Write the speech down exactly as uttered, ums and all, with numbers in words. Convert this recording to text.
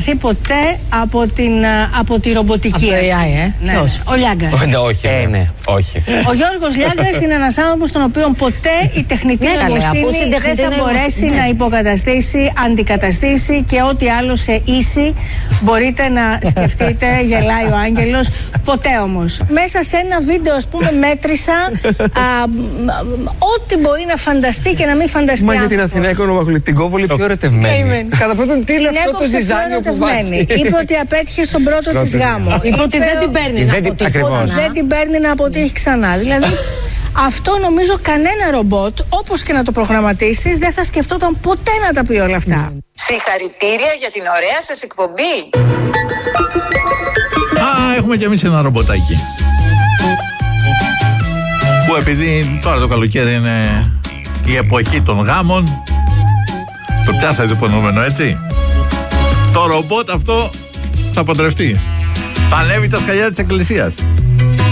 εξαρτηθεί ποτέ από, την, από τη ρομποτική. Από το έι άι, ε. Ναι, ναι. Ο Λιάγκας. Ναι, όχι, ε, ναι, όχι. Ο Γιώργος Λιάγκας είναι ένας άνθρωπος τον οποίο ποτέ η τεχνητή ναι, νοημοσύνη δεν θα μπορέσει ναι. να υποκαταστήσει, αντικαταστήσει και ό,τι άλλο σε ίση μπορείτε να σκεφτείτε, γελάει ο Άγγελος. Ποτέ όμως. Μέσα σε ένα βίντεο, ας πούμε, μέτρησα α, ό,τι μπορεί να φανταστεί και να μην φανταστεί. Μα για την Αθηναϊκό Νομαχολή, την Κόβολη πιο ερωτευμένη. Κατά πρώτον, τι είναι αυτό το ζυζάνιο που βάζει. Είπε ότι απέτυχε στον πρώτο της γάμο. Είπε ότι δεν την παίρνει να αποτύχει ξανά. Δεν την παίρνει να αποτύχει ξανά. Δηλαδή, αυτό νομίζω κανένα ρομπότ, όπως και να το προγραμματίσεις, δεν θα σκεφτόταν ποτέ να τα πει όλα αυτά. Συγχαρητήρια για την ωραία σας εκπομπή. Α, έχουμε κι εμείς ένα ρομποτάκι. Που επειδή τώρα το καλοκαίρι είναι η εποχή των γάμων, το πιάσατε το υπονοούμενο, έτσι. Το ρομπότ αυτό θα παντρευτεί. Θα ανέβει τα σκαλιά της εκκλησίας.